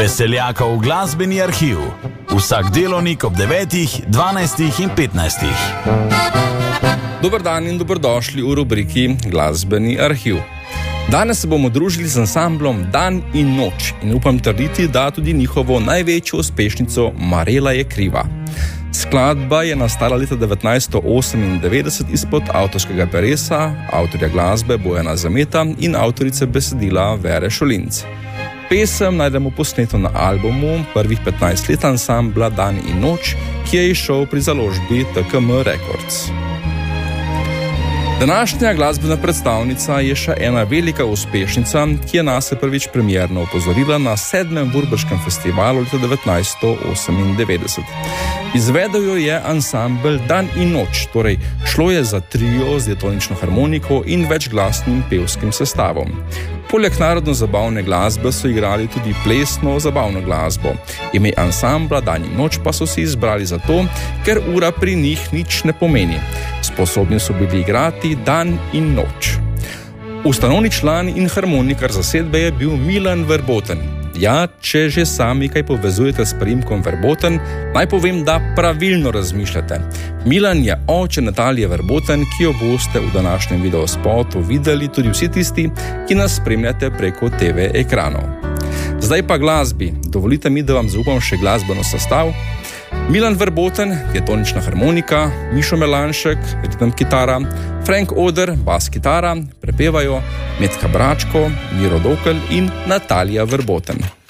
Veseljakov glasbeni arhiv. Vsak delovnik ob 9, 12 in 15. Dober dan in dobrodošli v rubriki Glasbeni arhiv. Danes se bomo družili z ansamblom Dan in noč in upam trditi, da tudi njihovo največjo uspešnico Marela je kriva. Skladba je nastala leta 1998 izpod avtorskega peresa, avtorja glasbe Bojana Zameta in avtorice besedila Vere Šolinc. Pesem najdemo posneto na albumu prvih 15 let ansambla Dan in noč, ki je izšel pri založbi TKM Records. Današnja glasbena predstavnica je še ena velika uspešnica, ki je nas prvič premierno opozorila na 7. Vurberškem festivalu leta 1998. Izvedel jo je ansambel Dan in noč, torej šlo je za trio z diatonično harmoniko in večglasnim pevskim sestavom. Poleg narodno-zabavne glasbe so igrali tudi plesno-zabavno glasbo. Ime ansambla Dan in noč pa so si izbrali zato, ker ura pri njih nič ne pomeni. Sposobni so bili igrati dan in noč. Ustanovni član in harmonikar zasedbe je bil Milan Verboten. Ja, če že sami kaj povezujete s priimkom Verboten, naj povem, da pravilno razmišljate. Milan je oče Natalije Verboten, ki jo boste v današnjem videospotu videli tudi vsi tisti, ki nas spremljate preko TV ekranov. Zdaj pa glasbi. Dovolite mi, da vam zaupam še glasbeno sestav. Milan Verboten, diatonična harmonika, Mišo Melanšek, ritem kitara, Frank Oder, bas kitara, prepevajo Metka Bračko, Miro Dokl in Natalija Verboten.